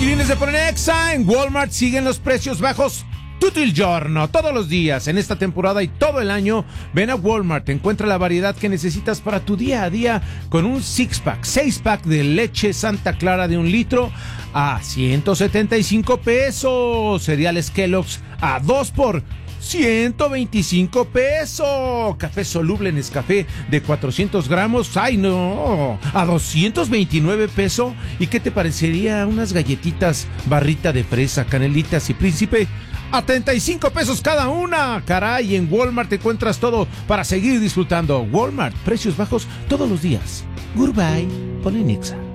Chiquilines de Ponexa, en Walmart siguen los precios bajos tutto il giorno, todos los días, en esta temporada y todo el año. Ven a Walmart, encuentra la variedad que necesitas para tu día a día con un 6-pack de leche Santa Clara de 1 litro a 175 pesos. Cereales Kellogg's a 2 por 125 pesos. Café soluble Nescafé de 400 gramos, ¡ay no!, a 229 pesos. ¿Y qué te parecería unas galletitas barrita de fresa, canelitas y príncipe a 35 pesos cada una? Caray, en Walmart te encuentras todo para seguir disfrutando. Walmart, precios bajos todos los días. Goodbye, Ponexa.